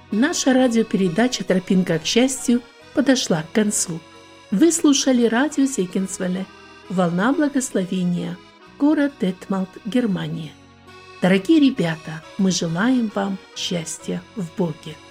Наша радиопередача «Тропинка к счастью» подошла к концу. Вы слушали радио Зегенсвелле «Волна благословения», город Детмалт, Германия. Дорогие ребята, мы желаем вам счастья в Боге.